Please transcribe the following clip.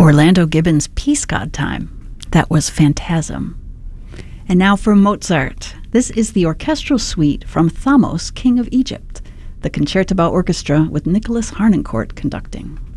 Orlando Gibbons' Peace God Time. That was Phantasm. And now for Mozart. This is the orchestral suite from Thamos, King of Egypt, the Concertgebouw Orchestra with Nicholas Harnoncourt conducting.